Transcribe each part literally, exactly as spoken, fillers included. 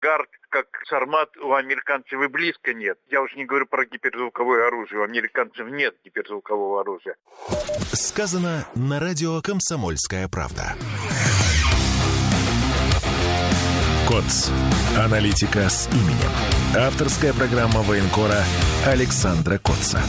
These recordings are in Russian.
Гард, как Сармат, у американцев и близко нет. Я уж не говорю про гиперзвуковое оружие. У американцев нет гиперзвукового оружия. Сказано на радио «Комсомольская правда». КОЦ. Аналитика с именем. Авторская программа военкора Александра Котца.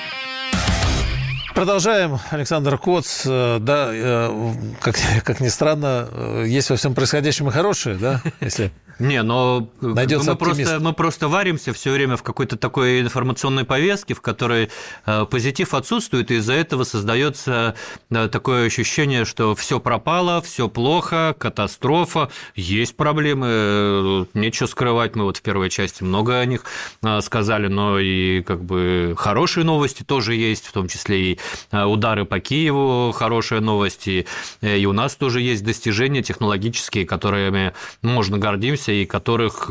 Продолжаем. Александр Коц. Да, как, как ни странно, есть во всем происходящем и хорошее, да, если... Не, но мы просто, мы просто варимся все время в какой-то такой информационной повестке, в которой позитив отсутствует, и из-за этого создается такое ощущение, что все пропало, все плохо, катастрофа, есть проблемы, нечего скрывать. Мы вот в первой части много о них сказали, но и как бы хорошие новости тоже есть, в том числе и удары по Киеву, хорошие новости, и у нас тоже есть достижения технологические, которыми можно гордиться, и которых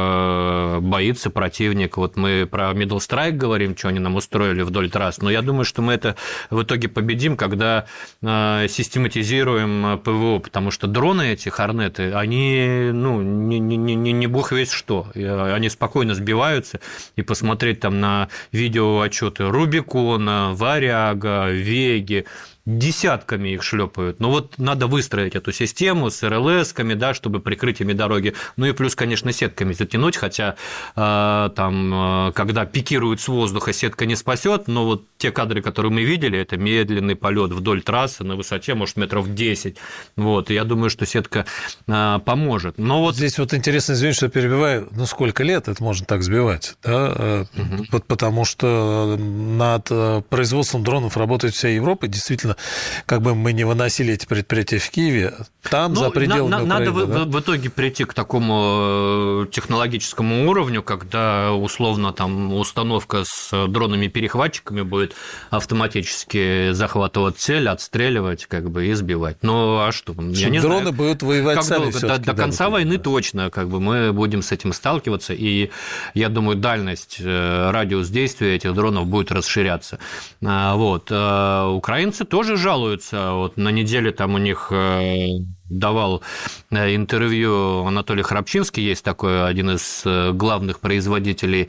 боится противник. Вот мы про Middle Strike говорим, что они нам устроили вдоль трасс, но я думаю, что мы это в итоге победим, когда систематизируем ПВО, потому что дроны эти, Хорнеты, они, ну, не, не, не, не бог весь что, они спокойно сбиваются, и посмотреть там на видеоотчеты Рубикона, Варяга, Веги, десятками их шлепают. Но вот надо выстроить эту систему с эр эл эсками, да, чтобы прикрыть ими дороги. Ну и плюс, конечно, сетками затянуть, хотя э, там, э, когда пикируют с воздуха, сетка не спасет. Но вот те кадры, которые мы видели, это медленный полет вдоль трассы на высоте, может, метров десять. Вот, и я думаю, что сетка э, поможет. Но вот... Здесь вот интересно, извините, что перебиваю, ну сколько лет это можно так сбивать? Да? Угу. Потому что над производством дронов работает вся Европа, действительно, как бы мы не выносили эти предприятия в Киеве, там ну, за пределами на, Украины. Надо да? в, в итоге прийти к такому технологическому уровню, когда условно там установка с дронами-перехватчиками будет автоматически захватывать цель, отстреливать как бы, и сбивать. Ну а что? Я не дроны знаю, будут воевать как сами. До, до конца вот, войны да. точно как бы, мы будем с этим сталкиваться, и я думаю, дальность, радиус действия этих дронов будет расширяться. Вот. Украинцы тоже жалуются. Вот на неделе там у них давал интервью Анатолий Храпчинский, есть такой один из главных производителей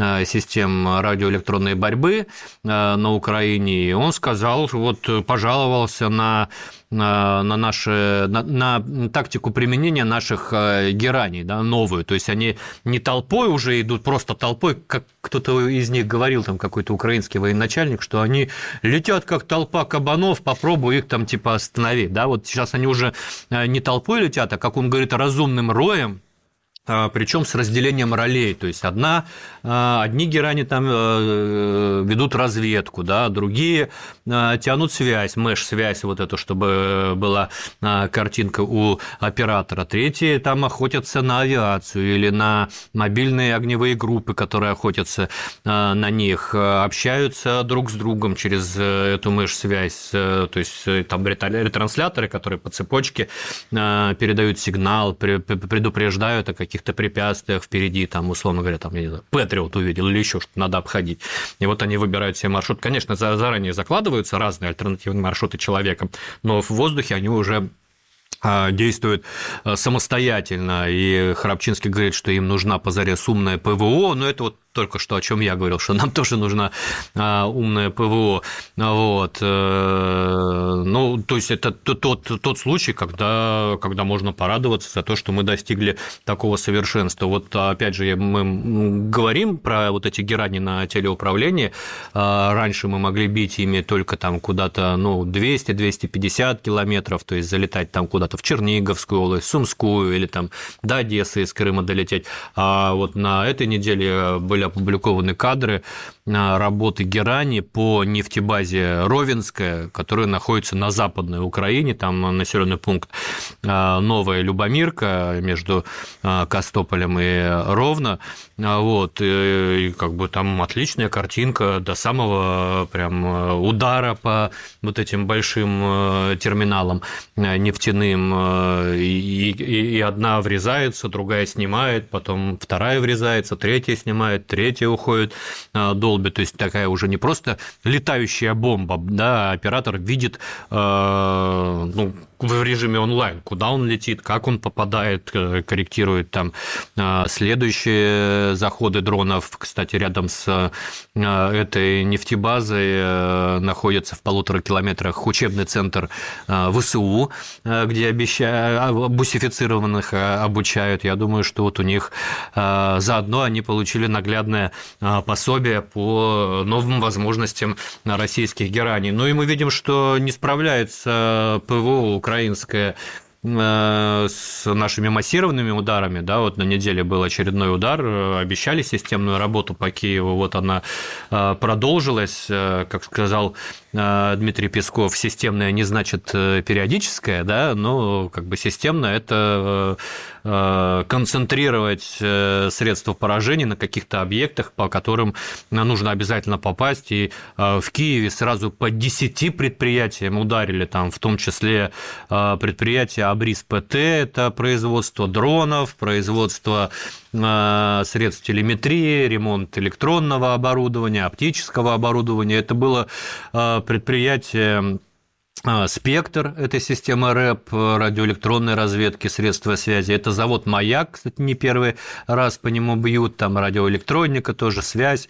систем радиоэлектронной борьбы на Украине, и он сказал, вот пожаловался на на, наши, на, на тактику применения наших гераний, да, новую, то есть они не толпой уже идут, просто толпой, как кто-то из них говорил, там какой-то украинский военачальник, что они летят как толпа кабанов, попробуй их там типа остановить, да, вот сейчас они уже не толпой летят, а, как он говорит, разумным роем, причем с разделением ролей, то есть одна, одни герани там ведут разведку, да, другие тянут связь, мэш-связь вот эту, чтобы была картинка у оператора, третьи там охотятся на авиацию или на мобильные огневые группы, которые охотятся на них, общаются друг с другом через эту мэш-связь, то есть там ретрансляторы, которые по цепочке передают сигнал, предупреждают о каких каких-то препятствиях впереди, там, условно говоря, там, я не знаю, Патриот увидел или еще что-то, надо обходить. И вот они выбирают себе маршрут. Конечно, заранее закладываются разные альтернативные маршруты человеком, но в воздухе они уже действуют самостоятельно, и Храпчинский говорит, что им нужна позарез умная ПВО, но это вот только что, о чем я говорил, что нам тоже нужна умная ПВО. Вот. Ну, то есть это тот, тот случай, когда, когда можно порадоваться за то, что мы достигли такого совершенства. Вот опять же, мы говорим про вот эти герани на телеуправлении. Раньше мы могли бить ими только там куда-то, ну, двести - двести пятьдесят километров, то есть залетать там куда-то в Черниговскую область, Сумскую или там до Одессы из Крыма долететь. А вот на этой неделе были опубликованы кадры работы герани по нефтебазе Ровенская, которая находится на Западной Украине, там населенный пункт Новая Любомирка между Костополем и Ровно, вот, и как бы там отличная картинка до самого прям удара по вот этим большим терминалам нефтяным, и, и, и одна врезается, другая снимает, потом вторая врезается, третья снимает, третья уходит, долбит. То есть такая уже не просто летающая бомба, да, оператор видит, ну, в режиме онлайн, куда он летит, как он попадает, корректирует там следующие заходы дронов. Кстати, рядом с этой нефтебазой находится в полутора километрах учебный центр ВСУ, где обещают, бусифицированных обучают. Я думаю, что вот у них заодно они получили наглядное пособие по новым возможностям российских гераний. Ну и мы видим, что не справляется ПВО украинское с нашими массированными ударами, да, вот на неделе был очередной удар, обещали системную работу по Киеву, вот она продолжилась, как сказал Дмитрий Песков, системная не значит периодическая, да, но как бы системно это концентрировать средства поражения на каких-то объектах, по которым нужно обязательно попасть, и в Киеве сразу по десяти предприятиям ударили, там, в том числе предприятия Абрис ПТ, это производство дронов, производство средств телеметрии, ремонт электронного оборудования, оптического оборудования. Это было предприятие «Спектр» – это система РЭП, радиоэлектронной разведки, средства связи. Это завод «Маяк», кстати, не первый раз по нему бьют, там радиоэлектроника, тоже связь.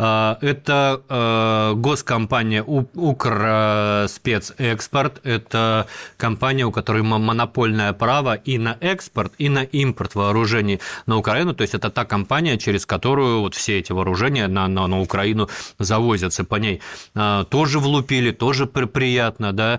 Это госкомпания «Укрспецэкспорт», это компания, у которой монопольное право и на экспорт, и на импорт вооружений на Украину. То есть это та компания, через которую вот все эти вооружения на, на, на Украину завозятся. По ней тоже влупили, тоже приятно, да.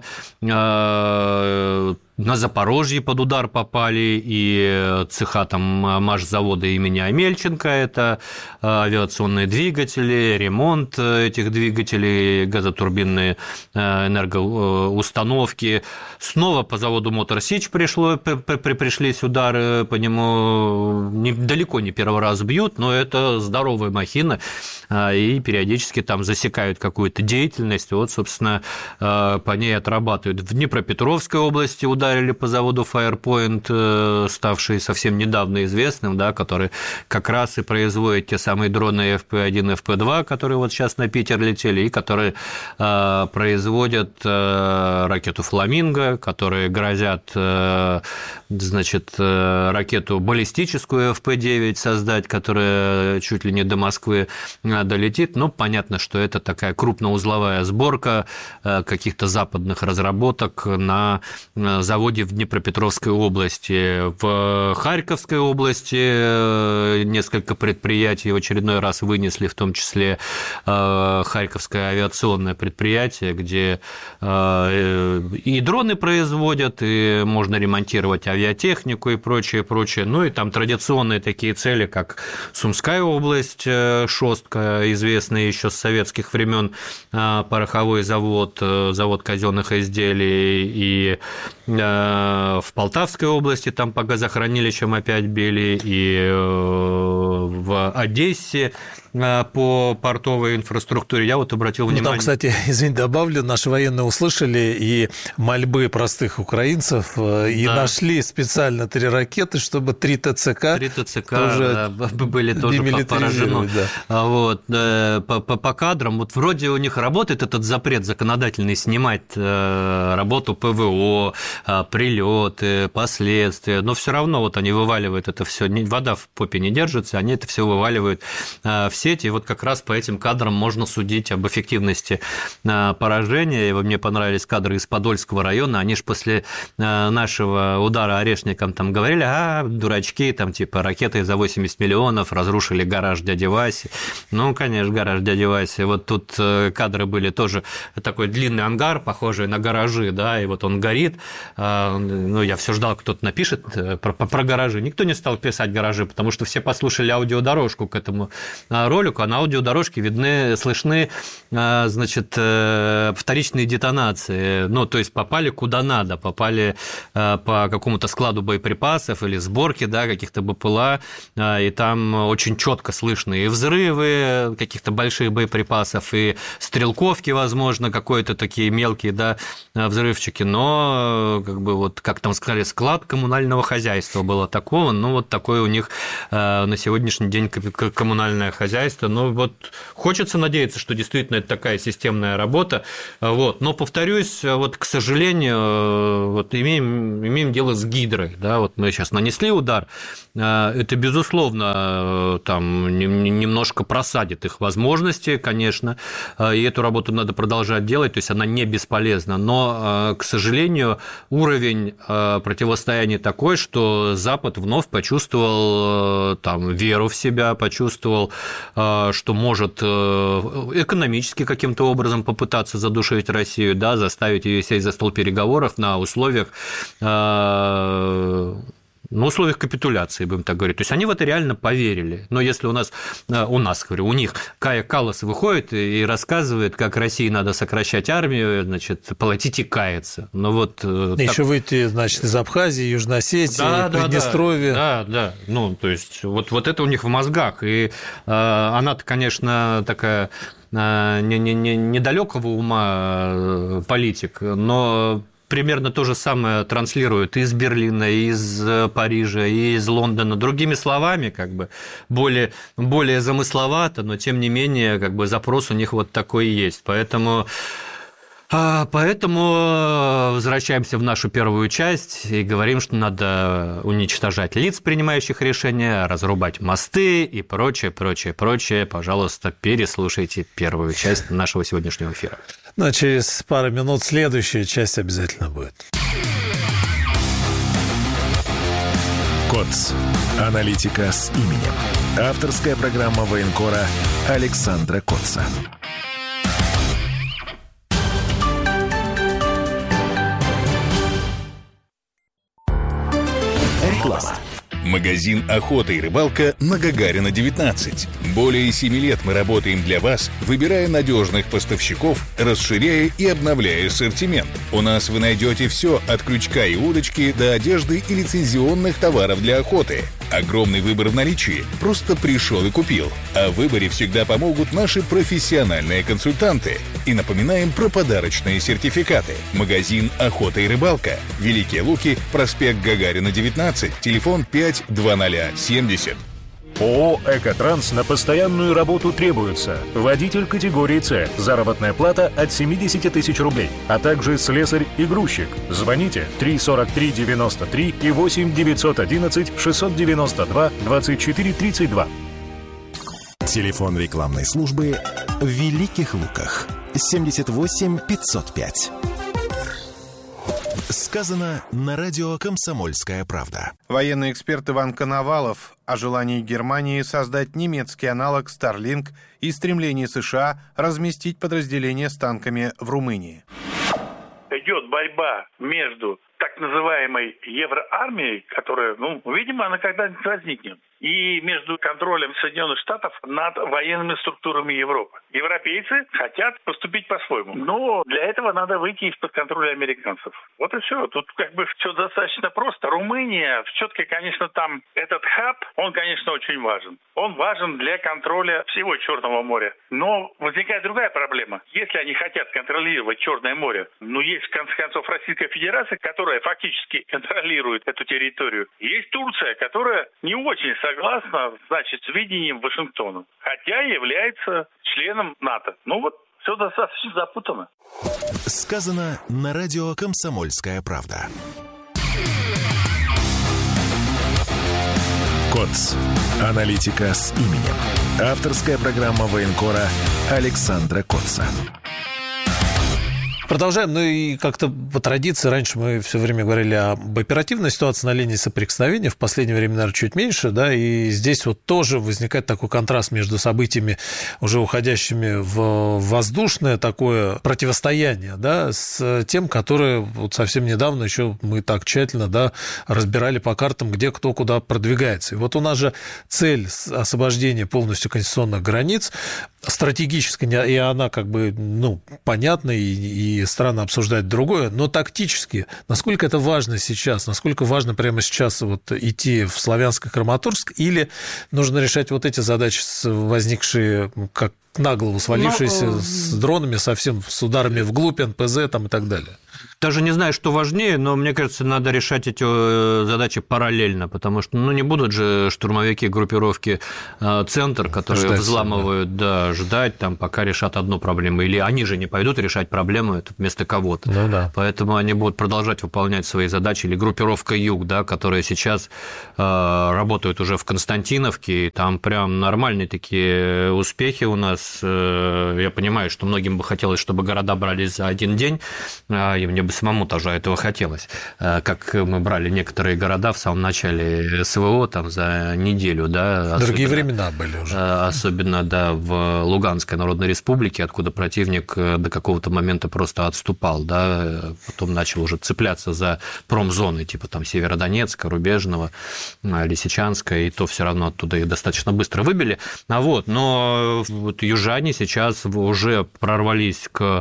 На Запорожье под удар попали и цеха там машзавода имени Амельченко, это авиационные двигатели, ремонт этих двигателей, газотурбинные энергоустановки. Снова по заводу Мотор Сич пришло, при, при, пришлись удары, по нему не, далеко не первый раз бьют, но это здоровая махина, и периодически там засекают какую-то деятельность, вот, собственно, по ней отрабатывают. В Днепропетровской области удар ударили по заводу Firepoint, ставший совсем недавно известным, да, который как раз и производит те самые дроны эф пи один, эф пи два, которые вот сейчас на Питер летели, и которые э, производят э, ракету «Фламинго», которые грозят, э, значит, э, ракету баллистическую эф пи девять создать, которая чуть ли не до Москвы долетит. Ну, понятно, что это такая крупноузловая сборка э, каких-то западных разработок на заводе в Днепропетровской области. В Харьковской области несколько предприятий в очередной раз вынесли, в том числе Харьковское авиационное предприятие, где и дроны производят, и можно ремонтировать авиатехнику и прочее, прочее. Ну и там традиционные такие цели, как Сумская область, Шостка, известный еще с советских времен пороховой завод, завод казенных изделий, и в Полтавской области там по газохранилищам опять били, и в Одессе по портовой инфраструктуре. Я вот обратил внимание... Ну, там, кстати, извини, добавлю, наши военные услышали и мольбы простых украинцев, и да. нашли специально три ракеты, чтобы три ТЦК... Три ТЦК тоже да, были тоже поражены. Да. Вот, по, по, по кадрам, вот вроде у них работает этот запрет законодательный снимать работу ПВО, прилеты, последствия, но все равно вот они вываливают это все, вода в попе не держится, они это все вываливают в сеть, и вот как раз по этим кадрам можно судить об эффективности поражения. И мне понравились кадры из Подольского района, они же после нашего удара орешником там говорили: а, дурачки, там типа ракеты за восемьдесят миллионов разрушили гараж дяди Васи. Ну, конечно, гараж дяди Васи. Вот тут кадры были тоже, такой длинный ангар, похожий на гаражи, да, и вот он горит. Ну, я все ждал, кто-то напишет про, про гаражи. Никто не стал писать гаражи, потому что все послушали аудиодорожку к этому ролику, а на аудиодорожке видны, слышны, значит, вторичные детонации. Ну, то есть попали куда надо, попали по какому-то складу боеприпасов или сборке, да, каких-то БПЛА, и там очень четко слышны и взрывы каких-то больших боеприпасов, и стрелковки, возможно, какие-то такие мелкие, да, взрывчики, но как бы вот, как там сказали, склад коммунального хозяйства был атакован, ну, вот такой у них на сегодняшний сегодняшний день коммунальное хозяйство. Но вот хочется надеяться, что действительно это такая системная работа. Вот. Но, повторюсь, вот, к сожалению, вот имеем, имеем дело с гидрой. Да? Вот мы сейчас нанесли удар. Это, безусловно, там немножко просадит их возможности, конечно, и эту работу надо продолжать делать, то есть она не бесполезна. Но, к сожалению, уровень противостояния такой, что Запад вновь почувствовал там, веру в себя, почувствовал, что может экономически каким-то образом попытаться задушить Россию, да, заставить ее сесть за стол переговоров на условиях, на условиях капитуляции, будем так говорить. То есть они в это реально поверили. Но если у нас, у нас, говорю, у них Кая Каллас выходит и рассказывает, как России надо сокращать армию, значит, платить и каяться. Но вот еще так... выйти, значит, из Абхазии, Южной Осетии, да, Приднестровья. Да, да, да. Ну, то есть вот, вот это у них в мозгах. И э, она-то, конечно, такая э, не, не, не, недалекого ума политик, но примерно то же самое транслируют из Берлина, из Парижа, из Лондона. Другими словами, как бы более, более замысловато, но тем не менее, как бы запрос у них вот такой есть. Поэтому, поэтому возвращаемся в нашу первую часть и говорим, что надо уничтожать лиц, принимающих решения, разрубать мосты и прочее, прочее, прочее. Пожалуйста, переслушайте первую часть нашего сегодняшнего эфира. Но через пару минут следующая часть обязательно будет. КОЦ. Аналитика с именем. Авторская программа военкора Александра Котца. Реклама. Магазин «Охота и рыбалка» на Гагарина, девятнадцать. Более семи лет мы работаем для вас, выбирая надежных поставщиков, расширяя и обновляя ассортимент. У нас вы найдете все от крючка и удочки до одежды и лицензионных товаров для охоты. Огромный выбор в наличии. Просто пришел и купил. О выборе всегда помогут наши профессиональные консультанты. И напоминаем про подарочные сертификаты. Магазин «Охота и рыбалка». Великие Луки, проспект Гагарина, девятнадцать, телефон пять два ноль семьдесят. ООО «Экотранс» на постоянную работу требуется. Водитель категории С. Заработная плата от семьдесят тысяч рублей. А также слесарь и грузчик. Звоните три сорок три девяносто три и восемь девятьсот одиннадцать шестьсот девяносто два двадцать четыре тридцать два. Телефон рекламной службы в Великих Луках. семьдесят восемь пятьсот пять. Сказано на радио «Комсомольская правда». Военный эксперт Иван Коновалов о желании Германии создать немецкий аналог Starlink и стремлении США разместить подразделения с танками в Румынии. Идет борьба между так называемой евроармией, которая, ну, видимо, она когда-нибудь возникнет, и между контролем Соединенных Штатов над военными структурами Европы. Европейцы хотят поступить по-своему, но для этого надо выйти из-под контроля американцев. Вот и все. Тут как бы все достаточно просто. Румыния, все-таки, конечно, там этот хаб, он, конечно, очень важен. Он важен для контроля всего Черного моря. Но возникает другая проблема. Если они хотят контролировать Черное море, ну, есть, в конце концов, Российская Федерация, которая фактически контролирует эту территорию. Есть Турция, которая не очень согласна, значит, с видением Вашингтона, хотя является членом НАТО. Ну вот, все достаточно запутано. Сказано на радио «Комсомольская правда». КОЦ. Аналитика с именем. Авторская программа военкора Александра Котца. Продолжаем. Ну и как-то по традиции, раньше мы все время говорили об оперативной ситуации на линии соприкосновения, в последнее время, наверное, чуть меньше, да, и здесь вот тоже возникает такой контраст между событиями, уже уходящими в воздушное такое противостояние, да, с тем, которое вот совсем недавно еще мы так тщательно, да, разбирали по картам, где кто куда продвигается. И вот у нас же цель освобождения полностью конституционных границ стратегическая, и она как бы, ну, понятна, и, и странно обсуждать другое, но тактически, насколько это важно сейчас, насколько важно прямо сейчас вот идти в Славянско-Краматорск, или нужно решать вот эти задачи, возникшие как на голову свалившиеся, но... с дронами, совсем с ударами вглубь, эн пэ зэ там и так далее? Даже не знаю, что важнее, но мне кажется, надо решать эти задачи параллельно, потому что ну, не будут же штурмовики группировки «Центр», которые ждать, взламывают, да. Да, ждать, там, пока решат одну проблему. Или они же не пойдут решать проблему это вместо кого-то. Ну, да. Поэтому они будут продолжать выполнять свои задачи. Или группировка «Юг», да, которая сейчас э, работает уже в Константиновке, и там прям нормальные такие успехи у нас. Я понимаю, что многим бы хотелось, чтобы города брались за один день, и мне бы самому тоже этого хотелось. Как мы брали некоторые города в самом начале СВО там, за неделю. Да, другие времена были уже. Особенно, да, в Луганской Народной Республике, откуда противник до какого-то момента просто отступал, да, потом начал уже цепляться за промзоны, типа там Северодонецка, Рубежного, Лисичанска, и то все равно оттуда их достаточно быстро выбили. А вот, но вот южане сейчас уже прорвались к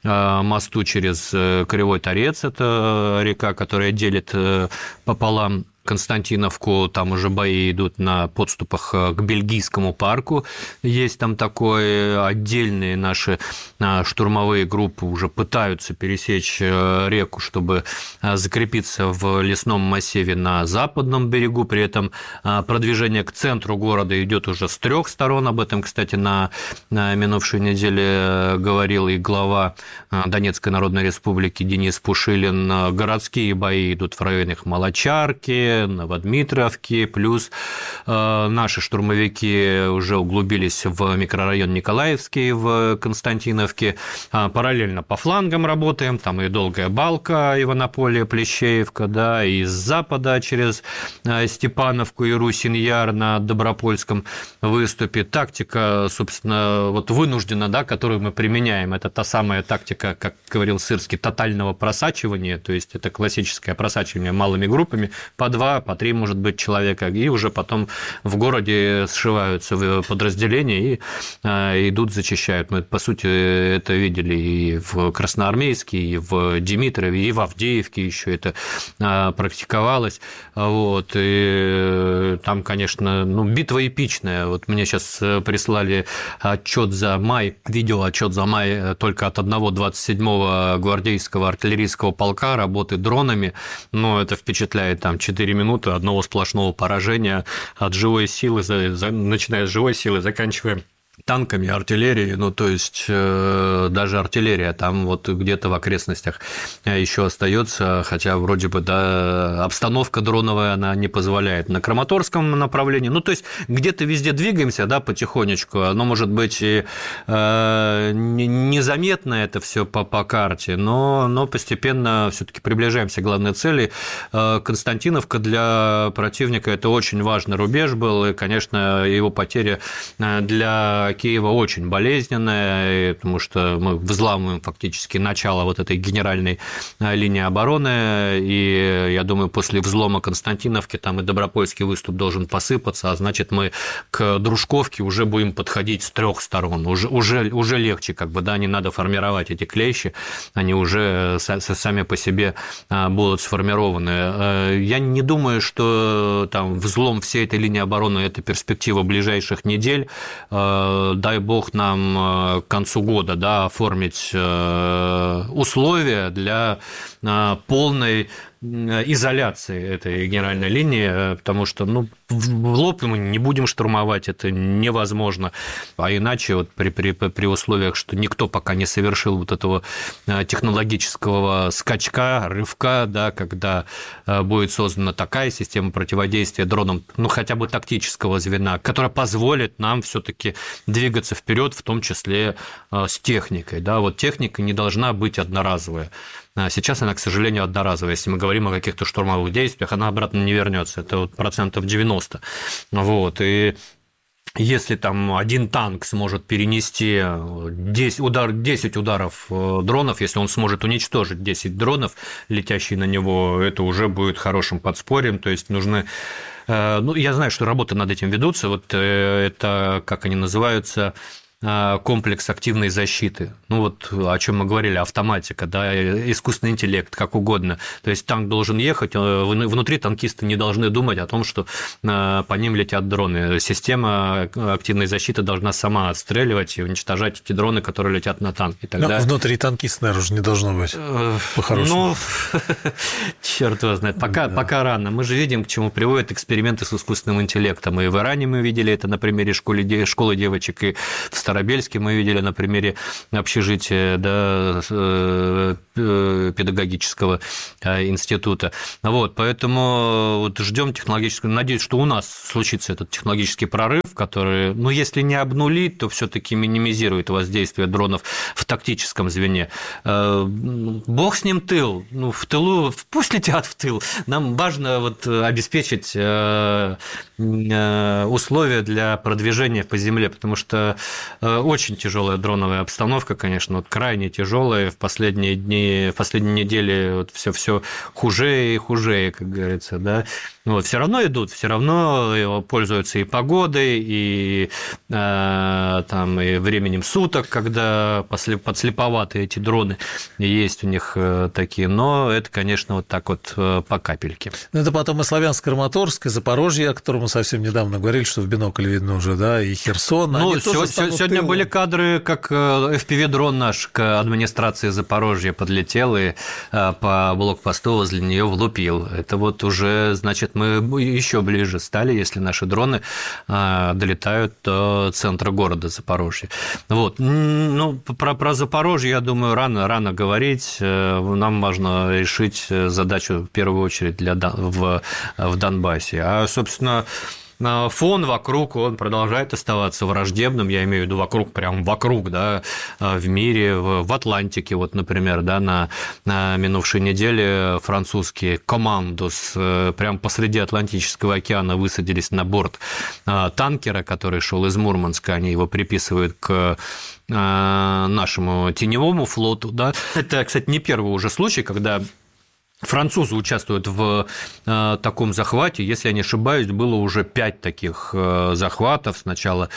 мосту через Кривой Торец, это река, которая делит пополам Константиновку, там уже бои идут на подступах к Бельгийскому парку. Есть там такое, отдельные наши штурмовые группы уже пытаются пересечь реку, чтобы закрепиться в лесном массиве на западном берегу. При этом продвижение к центру города идет уже с трех сторон. Об этом, кстати, на минувшей неделе говорил и глава Донецкой Народной Республики Денис Пушилин. Городские бои идут в районах Молочарки, Новодмитровки, плюс э, наши штурмовики уже углубились в микрорайон Николаевский в Константиновке. А параллельно по флангам работаем, там и Долгая Балка, Иванополе, Плещеевка, да, и с запада через Степановку и Русин-Яр на Добропольском выступе. Тактика, собственно, вот вынуждена, да, которую мы применяем, это та самая тактика, как говорил Сырский, тотального просачивания, то есть это классическое просачивание малыми группами по два, по три, может быть, человека, и уже потом в городе сшиваются в подразделения и идут, зачищают. Мы, по сути, это видели и в Красноармейске, и в Димитрове, и в Авдеевке еще это практиковалось. Вот. И там, конечно, ну, битва эпичная. Вот мне сейчас прислали отчет за май, видеоотчет за май только от одного двадцать седьмого гвардейского артиллерийского полка работы дронами, но это впечатляет, там четыре минуты одного сплошного поражения от живой силы, начиная с живой силы, заканчивая танками, артиллерией, ну, то есть э, даже артиллерия там вот где-то в окрестностях еще остается, хотя вроде бы, да, обстановка дроновая, она не позволяет. На Краматорском направлении, ну, то есть где-то везде двигаемся, да, потихонечку, оно может быть и э, незаметно это все по, по карте, но, но постепенно все-таки приближаемся к главной цели. Э, Константиновка для противника это очень важный рубеж был, и, конечно, его потеря для Киева очень болезненная, потому что мы взламываем фактически начало вот этой генеральной линии обороны, и я думаю, после взлома Константиновки там и Добропольский выступ должен посыпаться, а значит, мы к Дружковке уже будем подходить с трех сторон, уже, уже, уже легче, как бы, да, не надо формировать эти клещи, они уже сами по себе будут сформированы. Я не думаю, что там взлом всей этой линии обороны – это перспектива ближайших недель. Дай бог нам к концу года, да, оформить условия для полной изоляции этой генеральной линии, потому что, ну, в лоб мы не будем штурмовать, это невозможно, а иначе вот при, при, при условиях, что никто пока не совершил вот этого технологического скачка, рывка, да, когда будет создана такая система противодействия дронам, ну, хотя бы тактического звена, которая позволит нам все-таки двигаться вперед, в том числе с техникой, да, вот техника не должна быть одноразовая. Сейчас она, к сожалению, одноразовая. Если мы говорим о каких-то штурмовых действиях, она обратно не вернется. Это вот процентов девяносто. Вот. И если там один танк сможет перенести десять, удар, десять ударов дронов, если он сможет уничтожить десять дронов, летящие на него, это уже будет хорошим подспорьем. То есть нужны... Ну, я знаю, что работы над этим ведутся. Вот это, как они называются... комплекс активной защиты. Ну вот о чем мы говорили, автоматика, да, искусственный интеллект, как угодно. То есть танк должен ехать, внутри танкисты не должны думать о том, что по ним летят дроны. Система активной защиты должна сама отстреливать и уничтожать эти дроны, которые летят на танк. И тогда... Но внутри танкиста, наверное, же не должно быть, по-хорошему. Ну, черт его знает, пока, да. пока рано. Мы же видим, к чему приводят эксперименты с искусственным интеллектом. И в Иране мы видели это на примере школы, школы девочек, и в Старобельске мы видели на примере общежития, да, педагогического института. Вот, поэтому вот ждем технологического. Надеюсь, что у нас случится этот технологический прорыв, который, ну, если не обнулит, то все-таки минимизирует воздействие дронов в тактическом звене. Бог с ним тыл. Ну, в тылу, пусть летят в тыл. Нам важно вот обеспечить условия для продвижения по земле, потому что очень тяжелая дроновая обстановка, конечно, вот крайне тяжелая. В последние дни, в последние недели вот все, все хуже и хуже, как говорится, да. Вот, все равно идут, все равно пользуются и погодой, и, э, там, и временем суток, когда подслеповатые эти дроны есть у них такие, но это, конечно, вот так вот по капельке. Ну, это потом и Славянск-Краматорск, и Запорожье, о котором мы совсем недавно говорили, что в бинокль видно уже, да, и Херсон. Ну, сегодня были кадры, как эф пи ви-дрон наш к администрации Запорожья подлетел и по блокпосту возле нее влупил. Это вот уже, значит, мы еще ближе стали, если наши дроны долетают до центра города Запорожья. Вот. Ну, про, про Запорожье, я думаю, рано, рано говорить. Нам важно решить задачу в первую очередь для, в, в Донбассе. А, собственно, фон вокруг, он продолжает оставаться враждебным, я имею в виду вокруг, прям вокруг, да, в мире, в Атлантике, вот, например, да, на, на минувшей неделе французские командос прям посреди Атлантического океана высадились на борт танкера, который шел из Мурманска, они его приписывают к нашему теневому флоту, да. Это, кстати, не первый уже случай, когда французы участвуют в э, таком захвате. Если я не ошибаюсь, было уже пять таких э, захватов. Сначала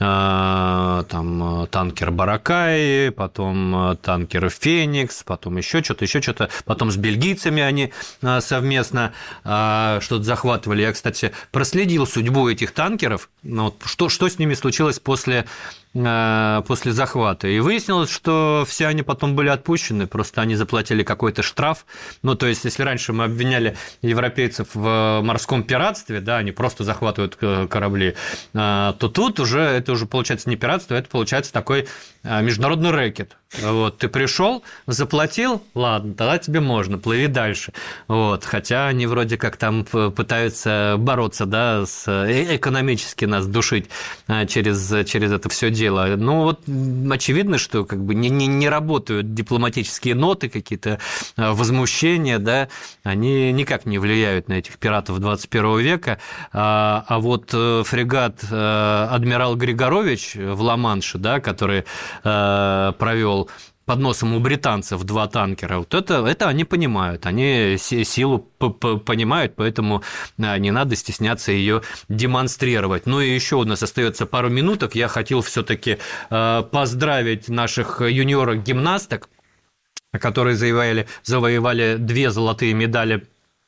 э, там, танкер «Баракай», потом танкер «Феникс», потом еще что-то, еще что-то. Потом с бельгийцами они э, совместно э, что-то захватывали. Я, кстати, проследил судьбу этих танкеров. Ну, что, что с ними случилось после... после захвата. И выяснилось, что все они потом были отпущены, просто они заплатили какой-то штраф. Ну, то есть, если раньше мы обвиняли европейцев в морском пиратстве, да, они просто захватывают корабли, то тут уже это уже получается не пиратство, это получается такой международный рэкет. Вот, ты пришел, заплатил, ладно, тогда тебе можно, плыви дальше. Вот, хотя они вроде как там пытаются бороться, да, с, экономически нас душить через, через это все дело. Ну, вот очевидно, что как бы не, не, не работают дипломатические ноты, какие-то возмущения, да, они никак не влияют на этих пиратов двадцать первого века. А, а вот фрегат «Адмирал Григорович» в Ла-Манше, да, который провел под носом у британцев два танкера, вот это, это они понимают, они силу понимают, поэтому не надо стесняться ее демонстрировать. Ну и еще у нас остается пару минуток, я хотел все-таки поздравить наших юниорок-гимнасток, которые завоевали, завоевали две золотые медали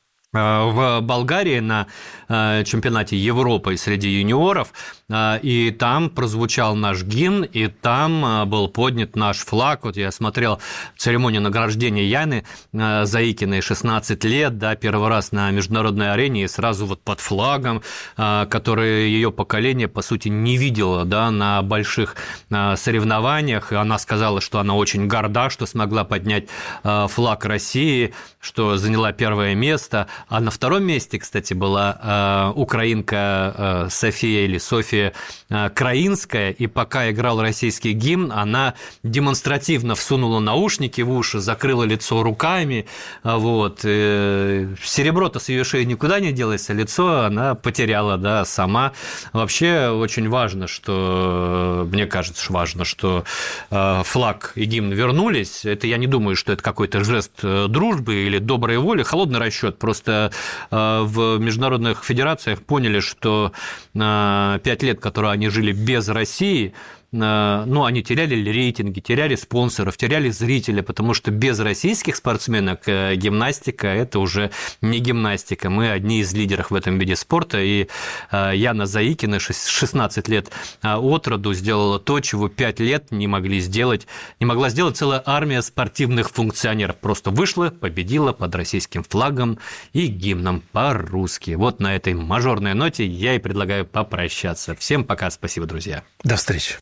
в Болгарии на чемпионате Европы среди юниоров, и там прозвучал наш гимн, и там был поднят наш флаг. Вот я смотрел церемонию награждения Яны Заикиной, шестнадцать лет, да, первый раз на международной арене, и сразу вот под флагом, который ее поколение, по сути, не видело, да, на больших соревнованиях, и она сказала, что она очень горда, что смогла поднять флаг России, что заняла первое место. А на втором месте, кстати, была э, украинка э, София или София э, Краинская, и пока играл российский гимн, она демонстративно всунула наушники в уши, закрыла лицо руками, вот. И серебро-то с ее шеи никуда не делось, а лицо она потеряла, да, сама. Вообще очень важно, что, мне кажется, важно, что флаг и гимн вернулись. Это я не думаю, что это какой-то жест дружбы или доброй воли, холодный расчет. Просто в международных федерациях поняли, что пять лет, которые они жили без России, ну, они теряли рейтинги, теряли спонсоров, теряли зрителей, потому что без российских спортсменок гимнастика – это уже не гимнастика. Мы одни из лидеров в этом виде спорта, и Яна Заикина шестнадцать лет от роду сделала то, чего пять лет не могли сделать, не могла сделать целая армия спортивных функционеров. Просто вышла, победила под российским флагом и гимном по-русски. Вот на этой мажорной ноте я и предлагаю попрощаться. Всем пока, спасибо, друзья. До встречи.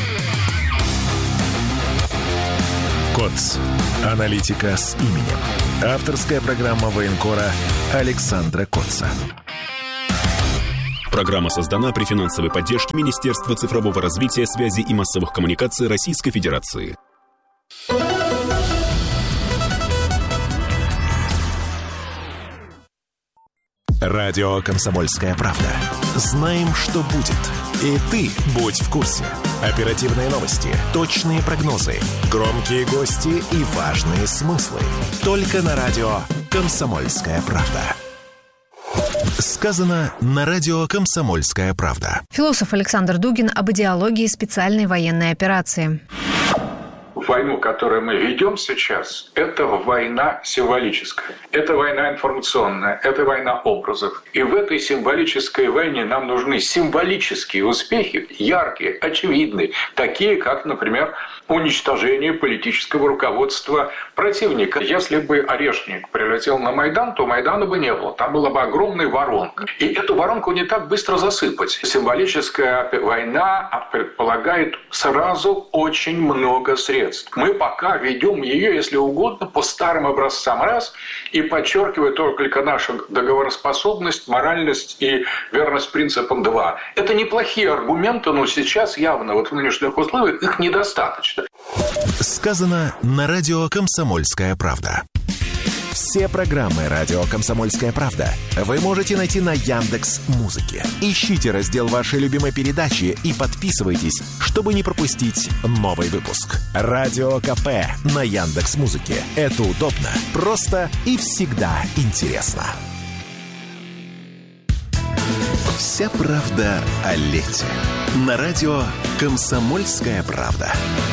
КОЦ. Аналитика с именем. Авторская программа военкора Александра Коца. Программа создана при финансовой поддержке Министерства цифрового развития, связи и массовых коммуникаций Российской Федерации. Радио «Комсомольская правда». Знаем, что будет. И ты будь в курсе. Оперативные новости, точные прогнозы, громкие гости и важные смыслы. Только на радио «Комсомольская правда». Сказано на радио «Комсомольская правда». Философ Александр Дугин об идеологии специальной военной операции. Войну, которую мы ведем сейчас, это война символическая. Это война информационная, это война образов. И в этой символической войне нам нужны символические успехи, яркие, очевидные, такие как, например, уничтожение политического руководства противника. Если бы Орешник прилетел на Майдан, то Майдана бы не было. Там была бы огромная воронка. И эту воронку не так быстро засыпать. Символическая война предполагает сразу очень много средств. Мы пока ведем ее, если угодно, по старым образцам раз, и подчеркивая только нашу договороспособность, моральность и верность принципам два. Это неплохие аргументы, но сейчас явно вот в нынешних условиях их недостаточно. Сказано на радио «Комсомольская правда». Все программы «Радио Комсомольская правда» вы можете найти на Яндекс.Музыке. Ищите раздел вашей любимой передачи и подписывайтесь, чтобы не пропустить новый выпуск. Радио КП на Яндекс.Музыке. Это удобно, просто и всегда интересно. Вся правда о лете. На радио «Комсомольская правда».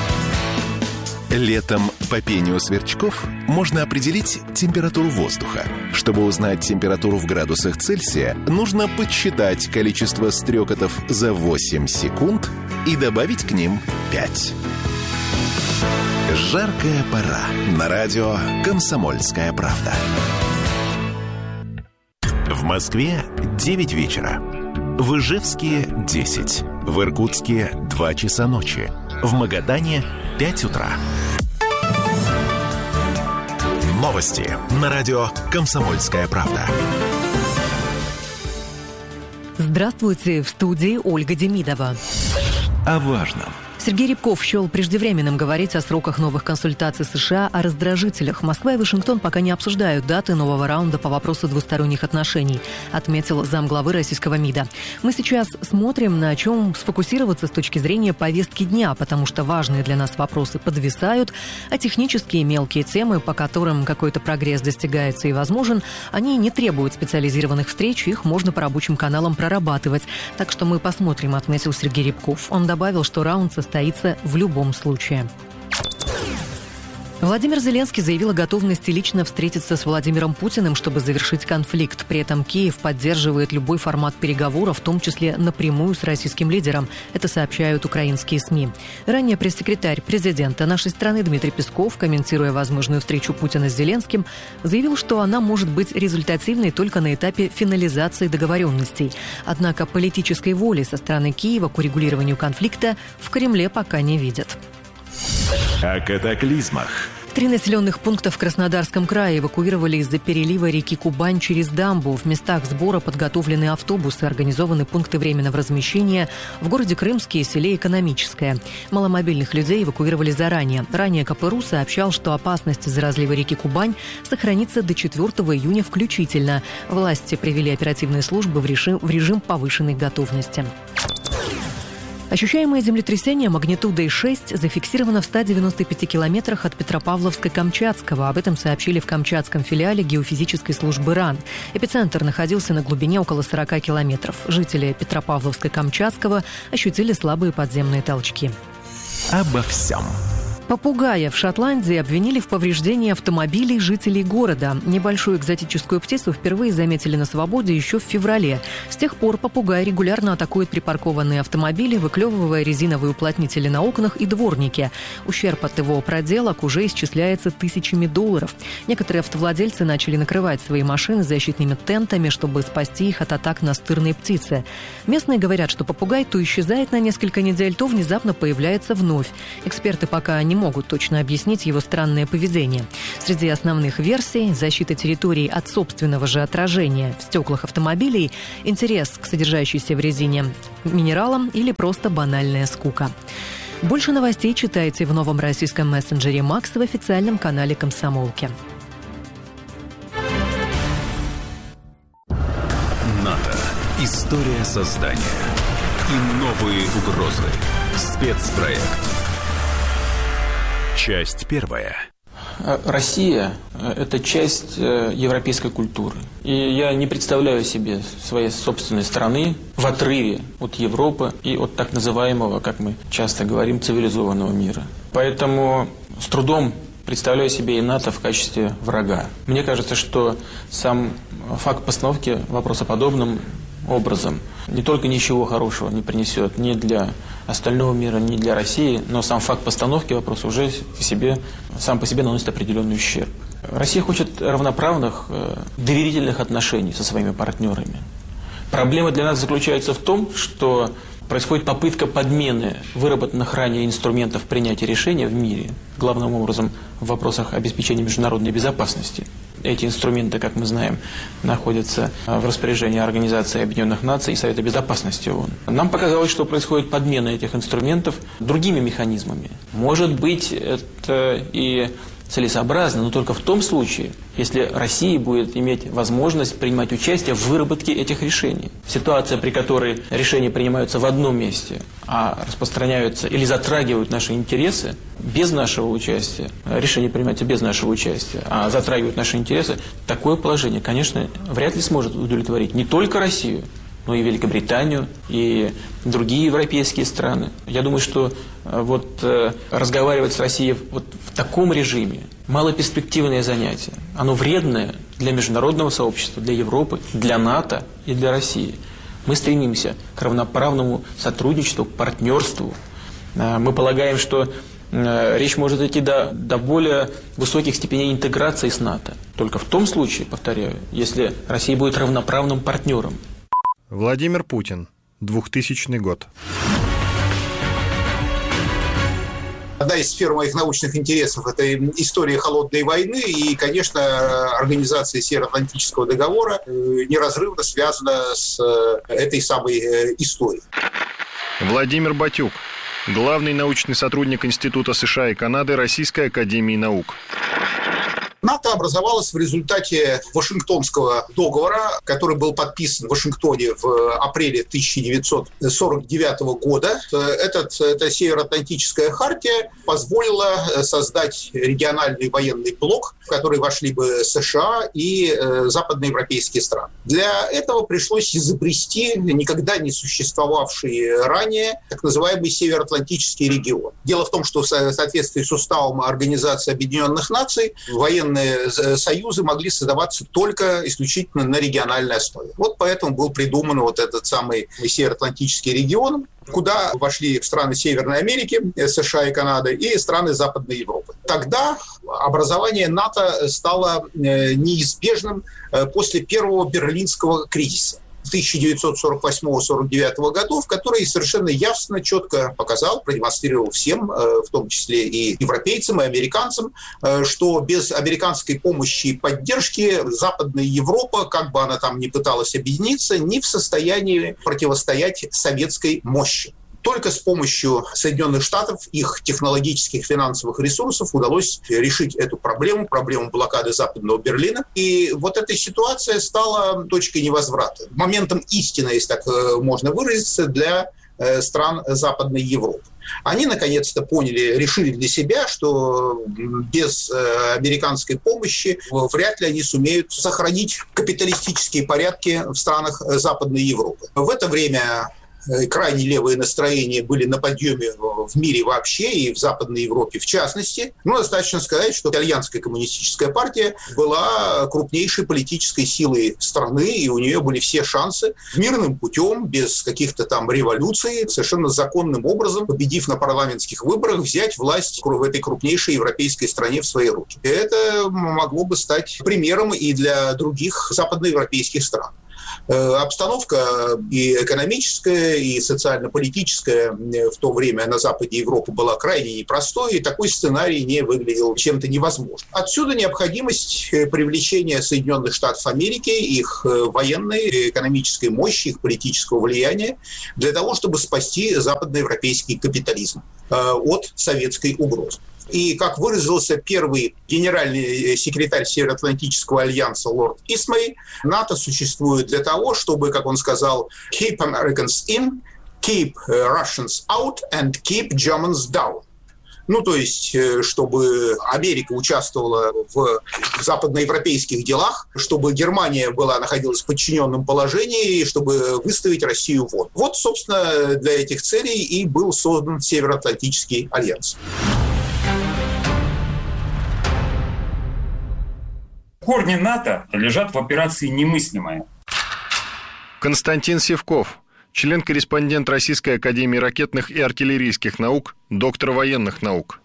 Летом по пению сверчков можно определить температуру воздуха. Чтобы узнать температуру в градусах Цельсия, нужно подсчитать количество стрекотов за восемь секунд и добавить к ним пять. Жаркая пора. На радио «Комсомольская правда». В Москве девять вечера. В Ижевске десять. В Иркутске два часа ночи. В Магадане пять утра. Новости на радио «Комсомольская правда». Здравствуйте, в студии Ольга Демидова. О важном. Сергей Рябков счел преждевременным говорить о сроках новых консультаций США о раздражителях. Москва и Вашингтон пока не обсуждают даты нового раунда по вопросу двусторонних отношений, отметил замглавы российского МИДа. Мы сейчас смотрим, на чем сфокусироваться с точки зрения повестки дня, потому что важные для нас вопросы подвисают, а технические мелкие темы, по которым какой-то прогресс достигается и возможен, они не требуют специализированных встреч, их можно по рабочим каналам прорабатывать. Так что мы посмотрим, отметил Сергей Рябков. Он добавил, что раунд состоится состоится в любом случае. Владимир Зеленский заявил о готовности лично встретиться с Владимиром Путиным, чтобы завершить конфликт. При этом Киев поддерживает любой формат переговоров, в том числе напрямую с российским лидером. Это сообщают украинские СМИ. Ранее пресс-секретарь президента нашей страны Дмитрий Песков, комментируя возможную встречу Путина с Зеленским, заявил, что она может быть результативной только на этапе финализации договоренностей. Однако политической воли со стороны Киева к урегулированию конфликта в Кремле пока не видят. О катаклизмах. Три населенных пункта в Краснодарском крае эвакуировали из-за перелива реки Кубань через дамбу. В местах сбора подготовлены автобусы, организованы пункты временного размещения в городе Крымске и селе Экономическое. Маломобильных людей эвакуировали заранее. Ранее КПРУ сообщал, что опасность из-за разлива реки Кубань сохранится до четвёртого июня включительно. Власти привели оперативные службы в режим, в режим повышенной готовности. Ощущаемое землетрясение магнитудой шесть зафиксировано в ста девяноста пяти километрах от Петропавловска-Камчатского. Об этом сообщили в камчатском филиале геофизической службы РАН. Эпицентр находился на глубине около сорока километров. Жители Петропавловска-Камчатского ощутили слабые подземные толчки. Обо всем. Попугая в Шотландии обвинили в повреждении автомобилей жителей города. Небольшую экзотическую птицу впервые заметили на свободе еще в феврале. С тех пор попугай регулярно атакует припаркованные автомобили, выклевывая резиновые уплотнители на окнах и дворники. Ущерб от его проделок уже исчисляется тысячами долларов. Некоторые автовладельцы начали накрывать свои машины защитными тентами, чтобы спасти их от атак настырной птицы. Местные говорят, что попугай то исчезает на несколько недель, то внезапно появляется вновь. Эксперты пока не могут точно объяснить его странное поведение. Среди основных версий – защита территории от собственного же отражения в стеклах автомобилей, интерес к содержащейся в резине минералам или просто банальная скука. Больше новостей читайте в новом российском мессенджере «Макс» в официальном канале «Комсомолки». НАТО. История создания. И новые угрозы. Спецпроект. Часть первая. Россия – это часть европейской культуры. И я не представляю себе своей собственной страны в отрыве от Европы и от так называемого, как мы часто говорим, цивилизованного мира. Поэтому с трудом представляю себе и НАТО в качестве врага. Мне кажется, что сам факт постановки вопроса подобным образом не только ничего хорошего не принесет ни для остального мира, ни для России, но сам факт постановки вопроса уже в себе, сам по себе наносит определенный ущерб. Россия хочет равноправных, доверительных отношений со своими партнерами. Проблема для нас заключается в том, что происходит попытка подмены выработанных ранее инструментов принятия решения в мире, главным образом в вопросах обеспечения международной безопасности. Эти инструменты, как мы знаем, находятся в распоряжении Организации Объединенных Наций и Совета Безопасности ООН. Нам показалось, что происходит подмена этих инструментов другими механизмами. Может быть, это и целесообразно, но только в том случае, если Россия будет иметь возможность принимать участие в выработке этих решений. Ситуация, при которой решения принимаются в одном месте, а распространяются или затрагивают наши интересы без нашего участия, решения принимаются без нашего участия, а затрагивают наши интересы, такое положение, конечно, вряд ли сможет удовлетворить не только Россию, но и Великобританию, и другие европейские страны. Я думаю, что вот разговаривать с Россией вот в таком режиме малоперспективное занятие. Оно вредное для международного сообщества, для Европы, для НАТО и для России. Мы стремимся к равноправному сотрудничеству, к партнерству. Мы полагаем, что речь может идти до, до более высоких степеней интеграции с НАТО. Только в том случае, повторяю, если Россия будет равноправным партнером. Владимир Путин, двухтысячный год. Одна из сфер моих научных интересов – это история холодной войны, и, конечно, организация Североатлантического договора неразрывно связана с этой самой историей. Владимир Батюк, главный научный сотрудник Института США и Канады Российской академии наук. НАТО образовалось в результате Вашингтонского договора, который был подписан в Вашингтоне в апреле тысяча девятьсот сорок девятого года. Этот, эта Североатлантическая хартия позволила создать региональный военный блок, в который вошли бы США и э, западноевропейские страны. Для этого пришлось изобрести никогда не существовавший ранее так называемый Североатлантический регион. Дело в том, что в соответствии с уставом Организации Объединенных Наций военные союзы могли создаваться только исключительно на региональной основе. Вот поэтому был придуман вот этот самый Североатлантический регион, куда вошли страны Северной Америки, США и Канада, и страны Западной Европы. Тогда образование НАТО стало неизбежным после первого Берлинского кризиса тысяча девятьсот сорок восьмого — сорок девятого годов, который совершенно ясно, четко показал, продемонстрировал всем, в том числе и европейцам, и американцам, что без американской помощи и поддержки Западная Европа, как бы она там ни пыталась объединиться, не в состоянии противостоять советской мощи. Только с помощью Соединенных Штатов, их технологических, финансовых ресурсов удалось решить эту проблему, проблему блокады Западного Берлина. И вот эта ситуация стала точкой невозврата, моментом истины, если так можно выразиться, для стран Западной Европы. Они наконец-то поняли, решили для себя, что без американской помощи вряд ли они сумеют сохранить капиталистические порядки в странах Западной Европы. В это время крайне левые настроения были на подъеме в мире вообще и в Западной Европе в частности. Но достаточно сказать, что итальянская коммунистическая партия была крупнейшей политической силой страны, и у нее были все шансы мирным путем, без каких-то там революций, совершенно законным образом, победив на парламентских выборах, взять власть в этой крупнейшей европейской стране в свои руки. И это могло бы стать примером и для других западноевропейских стран. Обстановка и экономическая, и социально-политическая в то время на западе Европы была крайне непростой, и такой сценарий не выглядел чем-то невозможным. Отсюда необходимость привлечения Соединенных Штатов Америки, их военной, экономической мощи, их политического влияния для того, чтобы спасти западноевропейский капитализм от советской угрозы. И, как выразился первый генеральный секретарь Североатлантического альянса лорд Исмей, НАТО существует для того, чтобы, как он сказал, keep Americans in, keep Russians out and keep Germans down. Ну, то есть, чтобы Америка участвовала в западноевропейских делах, чтобы Германия была, находилась в подчиненном положении, и чтобы выставить Россию вон. Вот, собственно, для этих целей и был создан Североатлантический альянс. Корни НАТО лежат в операции «Немыслимая». Константин Сивков, член-корреспондент Российской академии ракетных и артиллерийских наук, доктор военных наук.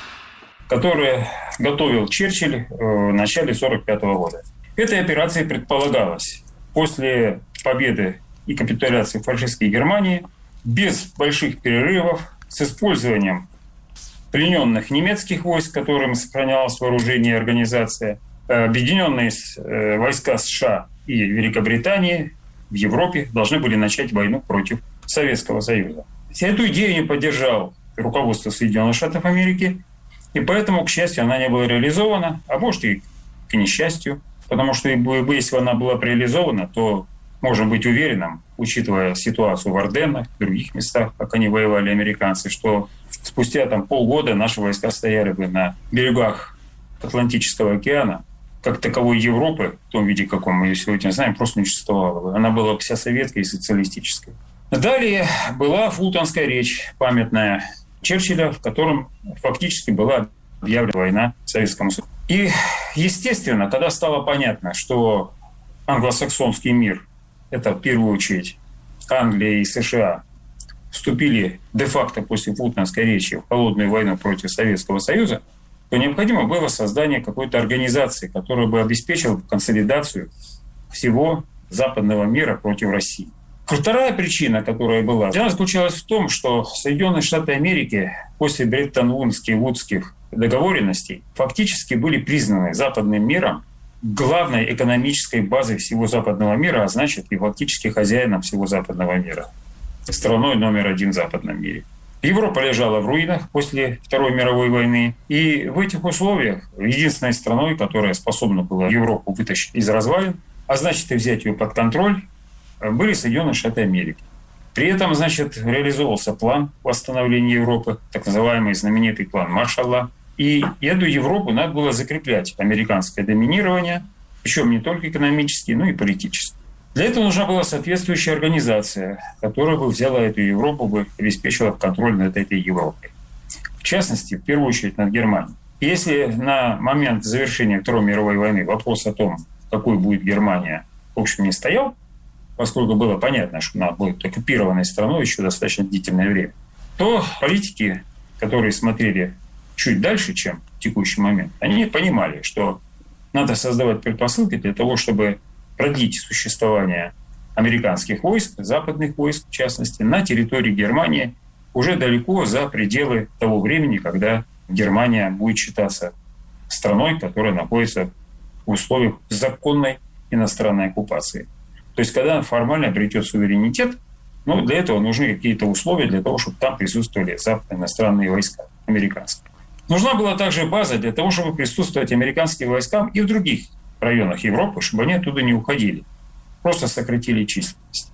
Которую готовил Черчилль в начале сорок пятого года. Этой операцией предполагалось после победы и капитуляции фашистской Германии без больших перерывов, с использованием плененных немецких войск, которым сохранялось вооружение и организация, объединенные войска США и Великобритании в Европе должны были начать войну против Советского Союза. Эту идею не поддержал руководство Соединенных Штатов Америки, и поэтому, к счастью, она не была реализована, а может и к несчастью, потому что если она была реализована, то можно быть уверенным, учитывая ситуацию в Арденнах, в других местах, как они воевали, американцы, что спустя там полгода наши войска стояли бы на берегах Атлантического океана. Как таковой Европы, в том виде, каком мы ее сегодня знаем, просто не существовала. Она была вся советская и социалистическая. Далее была Фултонская речь, памятная Черчилля, в котором фактически была объявлена война Советскому Союзу. И, естественно, когда стало понятно, что англосаксонский мир, это в первую очередь Англия и США, вступили де-факто после Фултонской речи в холодную войну против Советского Союза, то необходимо было создание какой-то организации, которая бы обеспечила консолидацию всего западного мира против России. Вторая причина, которая была, она заключалась в том, что Соединенные Штаты Америки после Бреттон-Вудских и Вудских договоренностей фактически были признаны западным миром главной экономической базой всего западного мира, а значит и фактически хозяином всего западного мира, страной номер один в западном мире. Европа лежала в руинах после Второй мировой войны. И в этих условиях единственной страной, которая способна была Европу вытащить из развалин, а значит и взять ее под контроль, были Соединенные Штаты Америки. При этом, значит, реализовывался план восстановления Европы, так называемый знаменитый план Маршалла. И эту Европу надо было закреплять, американское доминирование, причем не только экономически, но и политически. Для этого нужна была соответствующая организация, которая бы взяла эту Европу, бы обеспечила контроль над этой Европой. В частности, в первую очередь над Германией. Если на момент завершения Второй мировой войны вопрос о том, какой будет Германия, в общем, не стоял, поскольку было понятно, что она будет оккупированной страной еще достаточно длительное время, то политики, которые смотрели чуть дальше, чем в текущий момент, они понимали, что надо создавать предпосылки для того, чтобы продлить существование американских войск, западных войск, в частности, на территории Германии уже далеко за пределы того времени, когда Германия будет считаться страной, которая находится в условиях законной иностранной оккупации. То есть, когда она формально обретет суверенитет, но для этого нужны какие-то условия для того, чтобы там присутствовали западные иностранные войска, американские. Нужна была также база для того, чтобы присутствовать американским войскам и в других районах Европы, чтобы они оттуда не уходили. Просто сократили численность.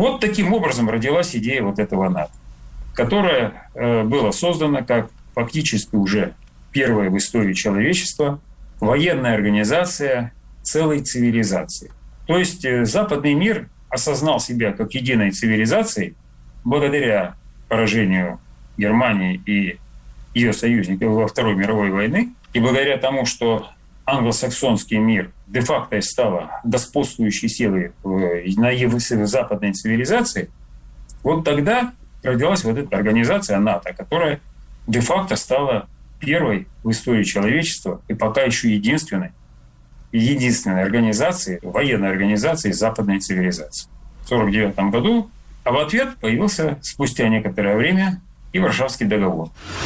Вот таким образом родилась идея вот этого НАТО, которая э, была создана как фактически уже первая в истории человечества военная организация целой цивилизации. То есть э, западный мир осознал себя как единой цивилизацией благодаря поражению Германии и ее союзников во Второй мировой войны, и благодаря тому, что англосаксонский мир де-факто стала господствующей силой на западной цивилизации, вот тогда родилась вот эта организация НАТО, которая де-факто стала первой в истории человечества и пока еще единственной, единственной организацией, военной организацией западной цивилизации. В сорок девятом году, а в ответ появился спустя некоторое время и Варшавский договор.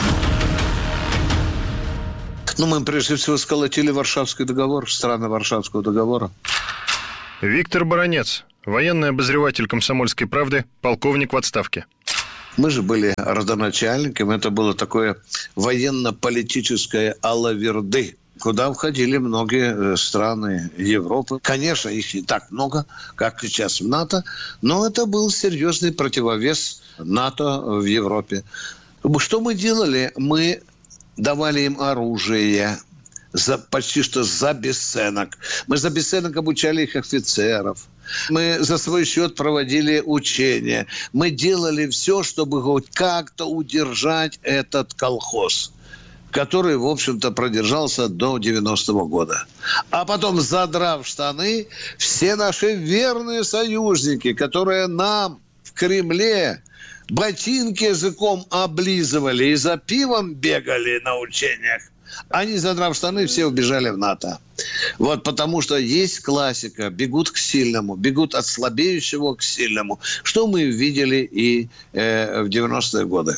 Ну, мы прежде всего сколотили Варшавский договор, страны Варшавского договора. Виктор Баранец, военный обозреватель «Комсомольской правды», полковник в отставке. Мы же были родоначальниками, это было такое военно-политическое алаверды, куда входили многие страны Европы. Конечно, их не так много, как сейчас в НАТО, но это был серьезный противовес НАТО в Европе. Что мы делали? Мы давали им оружие за, почти что за бесценок. Мы за бесценок обучали их офицеров. Мы за свой счет проводили учения. Мы делали все, чтобы хоть как-то удержать этот колхоз, который, в общем-то, продержался до девяностого года. А потом, задрав штаны, все наши верные союзники, которые нам в Кремле ботинки языком облизывали и за пивом бегали на учениях, они, задрав штаны, все убежали в НАТО. Вот потому что есть классика. Бегут к сильному, бегут от слабеющего к сильному. Что мы видели и э, в девяностые годы.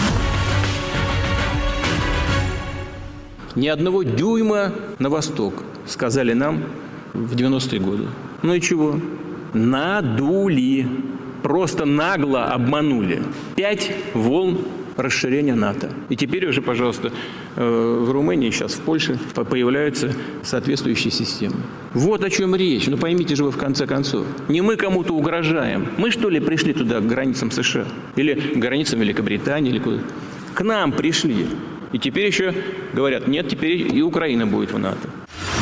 Ни одного дюйма на восток, сказали нам в девяностые годы. Ну и чего? Надули. Просто нагло обманули. Пять волн расширения НАТО. И теперь уже, пожалуйста, в Румынии, сейчас в Польше появляются соответствующие системы. Вот о чем речь. Ну поймите же вы в конце концов. Не мы кому-то угрожаем. Мы что ли пришли туда, к границам США? Или к границам Великобритании? Или куда? К нам пришли. И теперь еще говорят, нет, теперь и Украина будет в НАТО.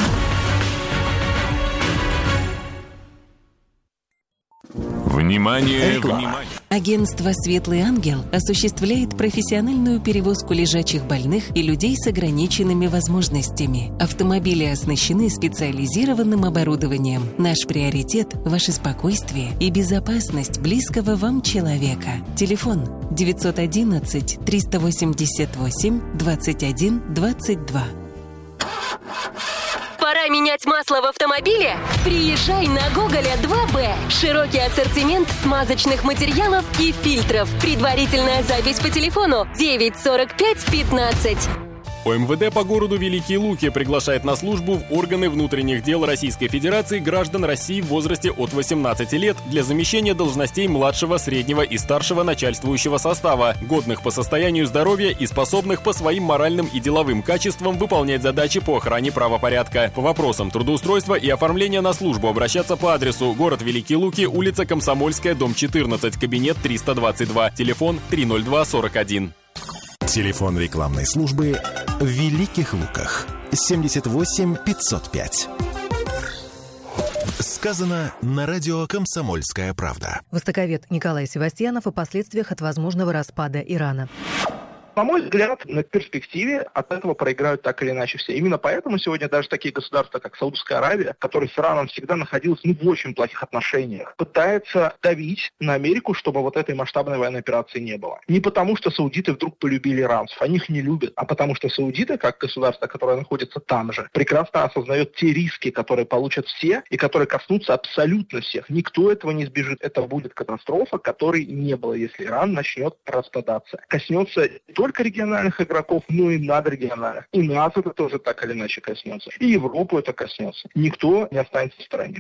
Внимание, внимание! Агентство «Светлый ангел» осуществляет профессиональную перевозку лежачих больных и людей с ограниченными возможностями. Автомобили оснащены специализированным оборудованием. Наш приоритет – ваше спокойствие и безопасность близкого вам человека. Телефон девятьсот одиннадцать триста восемьдесят восемь двадцать один двадцать два. Пора менять масло в автомобиле? Приезжай на Гоголя два бэ. Широкий ассортимент смазочных материалов и фильтров. Предварительная запись по телефону девять сорок пять пятнадцать. ОМВД по городу Великие Луки приглашает на службу в органы внутренних дел Российской Федерации граждан России в возрасте от восемнадцати лет для замещения должностей младшего, среднего и старшего начальствующего состава, годных по состоянию здоровья и способных по своим моральным и деловым качествам выполнять задачи по охране правопорядка. По вопросам трудоустройства и оформления на службу обращаться по адресу: город Великие Луки, улица Комсомольская, дом четырнадцать, кабинет триста двадцать два, телефон три ноль два сорок один. Телефон рекламной службы в Великих Луках семьдесят восемь пятьсот пять. Сказано на радио «Комсомольская правда». Востоковед Николай Севастьянов о последствиях от возможного распада Ирана. На мой взгляд, на перспективе от этого проиграют так или иначе все. Именно поэтому сегодня даже такие государства, как Саудовская Аравия, которые с Ираном всегда находились ну, в очень плохих отношениях, пытаются давить на Америку, чтобы вот этой масштабной военной операции не было. Не потому, что саудиты вдруг полюбили иранцев, они их не любят, а потому что саудиты, как государство, которое находится там же, прекрасно осознает те риски, которые получат все и которые коснутся абсолютно всех. Никто этого не избежит. Это будет катастрофа, которой не было, если Иран начнет распадаться. Коснется только только региональных игроков, но и надрегиональных. И нас это тоже так или иначе коснется. И Европу это коснется. Никто не останется в стороне.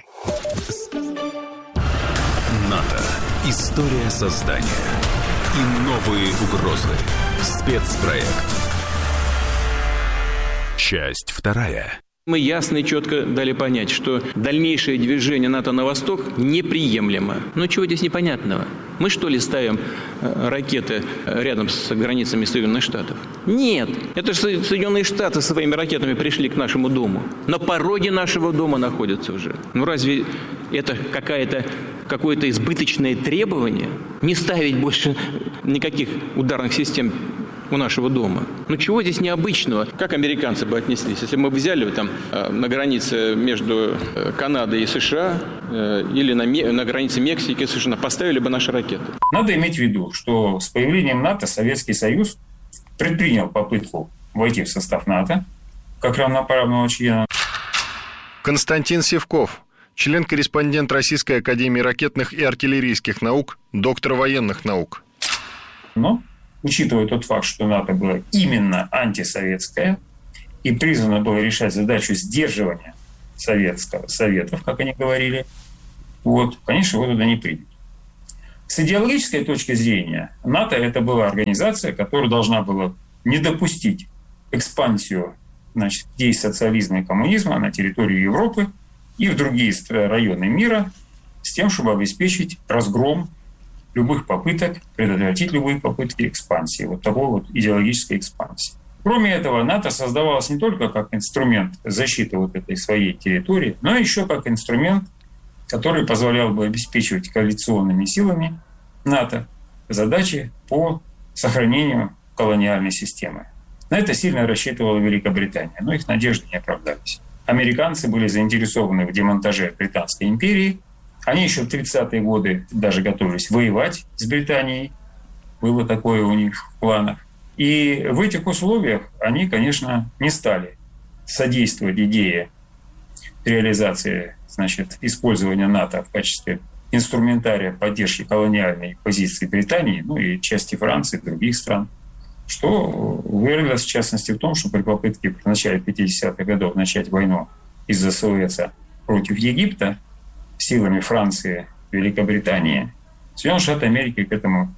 НАТО. История создания. И новые угрозы. Спецпроект. Часть вторая. Мы ясно и четко дали понять, что дальнейшее движение НАТО на восток неприемлемо. Но чего здесь непонятного? Мы что ли ставим ракеты рядом с границами Соединенных Штатов? Нет. Это же Соединенные Штаты своими ракетами пришли к нашему дому. На пороге нашего дома находятся уже. Ну разве это какая-то, какое-то избыточное требование? Не ставить больше никаких ударных систем у нашего дома. Ну чего здесь необычного? Как американцы бы отнеслись, если мы взяли там на границе между Канадой и США или на, на границе Мексики и США поставили бы наши ракеты? Надо иметь в виду, что с появлением НАТО Советский Союз предпринял попытку войти в состав НАТО как равноправного члена. Константин Сивков, член-корреспондент Российской академии ракетных и артиллерийских наук, доктор военных наук. Но учитывая тот факт, что НАТО было именно антисоветское и призвано было решать задачу сдерживания советского, советов, как они говорили, вот, конечно, его туда не приняли. С идеологической точки зрения, НАТО – это была организация, которая должна была не допустить экспансию, значит, идей социализма и коммунизма на территорию Европы и в другие районы мира с тем, чтобы обеспечить разгром любых попыток, предотвратить любые попытки экспансии, вот такой вот идеологической экспансии. Кроме этого, НАТО создавалось не только как инструмент защиты вот этой своей территории, но еще как инструмент, который позволял бы обеспечивать коалиционными силами НАТО задачи по сохранению колониальной системы. На это сильно рассчитывала Великобритания, но их надежды не оправдались. Американцы были заинтересованы в демонтаже Британской империи. Они еще в тридцатые годы даже готовились воевать с Британией. Было такое у них в планах. И в этих условиях они, конечно, не стали содействовать идее реализации, значит, использования НАТО в качестве инструментария поддержки колониальной позиции Британии, ну и части Франции, других стран, что выразилось в частности в том, что при попытке в начале пятидесятых годов начать войну из-за Суэца против Египта силами Франции, Великобритании, Соединенные Штаты Америки к, этому,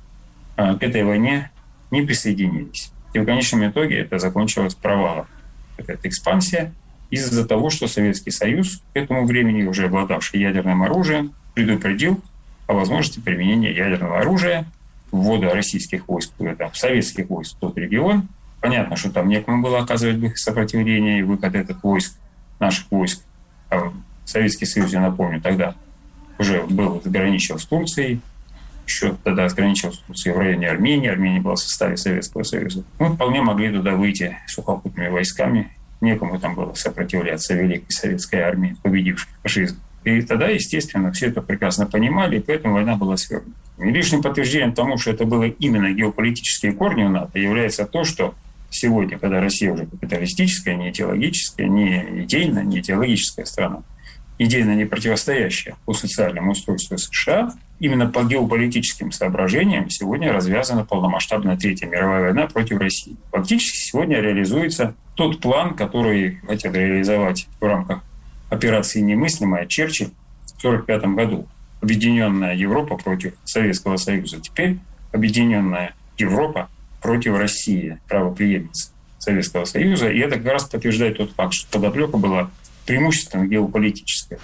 к этой войне не присоединились. И в конечном итоге это закончилось провалом. Эта экспансия из-за того, что Советский Союз к этому времени, уже обладавший ядерным оружием, предупредил о возможности применения ядерного оружия, ввода российских войск, там, советских войск в тот регион. Понятно, что там некому было оказывать бы сопротивление и выход этих войск, наших войск. А Советский Союз, я напомню, тогда уже был, граничил с Турцией, еще тогда ограничил с Турцией в районе Армении. Армения была в составе Советского Союза. Мы вполне могли туда выйти сухопутными войсками. Некому там было сопротивляться великой советской армии, победившей фашизм. И тогда, естественно, все это прекрасно понимали, и поэтому война была свернута. И лишним подтверждением тому, что это было именно геополитические корни у НАТО, является то, что сегодня, когда Россия уже капиталистическая, не идеологическая, не идейная, не идеологическая страна, идейно не противостоящая по социальному устройству США, именно по геополитическим соображениям сегодня развязана полномасштабная Третья мировая война против России. Фактически сегодня реализуется тот план, который хотел реализовать в рамках операции «Немыслимая» Черчилль в сорок пятом году. Объединенная Европа против Советского Союза. Теперь объединенная Европа против России, правопреемницы Советского Союза. И это как раз подтверждает тот факт, что подоплека была преимущественно геополитическая.